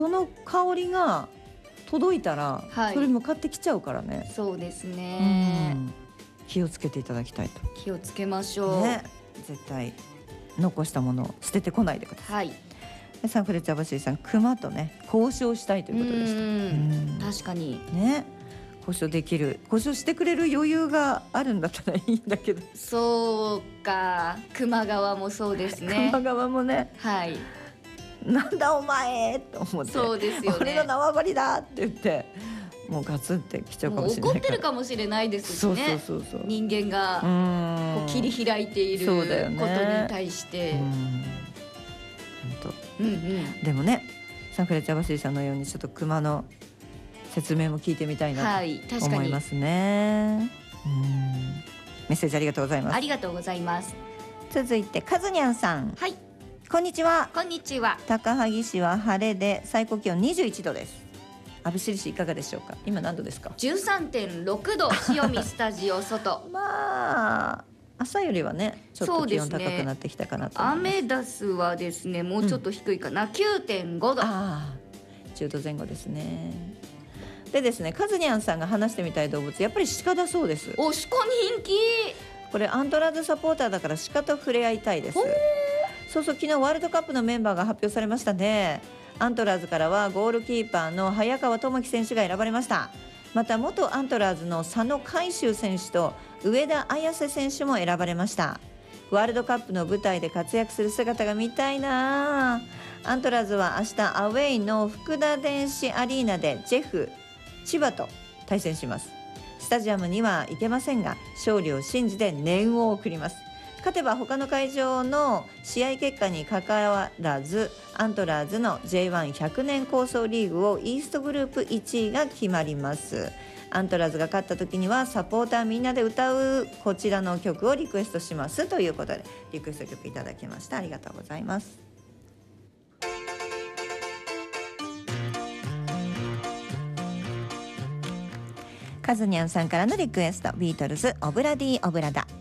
その香りが届いたら、 はい、 それも買ってきちゃうからね。 そうですね、 気をつけていただきたいと。 気をつけましょう、 ね、絶対残したものを捨ててこないでください。 はい、 サンフレッチェ網走さん、熊とね交渉したいということでした。 確かにね、交渉できる、交渉してくれる余裕があるんだったらいいんだけど。 そうか、熊川もそうですね。 熊川もね、 はい、 なんだお前と思って、 そうですよね、 俺の縄張りだって言ってもうガツンってきちゃうかもしれないから、 怒ってるかもしれないですしね。 そう人間がこう切り開いていることに対して、 でもね、サンフレッチェ網走さんのようにちょっと熊の説明も聞いてみたいなと思いますね。メッセージありがとうございます。 ありがとうございます。 続いてカズニャンさん、 はい、 こんにちは。 こんにちは。 高萩市は晴れで最高気温21度です。網走市いかがでしょうか。今何度ですか。 13.6 度、塩見スタジオ外まあ朝よりはねちょっと気温高くなってきたかなと思います。 アメダスはですね、もうちょっと低いかな、9.5 度。 10度前後ですね。でですね、カズニャンさんが話してみたい動物、やっぱり鹿だそうです。 お、鹿人気。 これアントラーズサポーターだから鹿と触れ合いたいです。そうそう、昨日ワールドカップのメンバーが発表されましたね。アントラーズからはゴールキーパーの早川智樹選手が選ばれました。また元アントラーズの佐野海舟選手と上田綺世選手も選ばれました。ワールドカップの舞台で活躍する姿が見たいな。アントラーズは明日アウェイの福田電子アリーナでジェフ千葉と対戦します。スタジアムには行けませんが、勝利を信じて念を送ります。勝てば他の会場の試合結果にかかわらず、アントラーズの J1100 年構想リーグをイーストグループ1位が決まります。アントラーズが勝った時にはサポーターみんなで歌うこちらの曲をリクエストしますということで、リクエスト曲いただきました。ありがとうございます。カズニャンさんからのリクエスト、ビートルズオブラディオブラダ。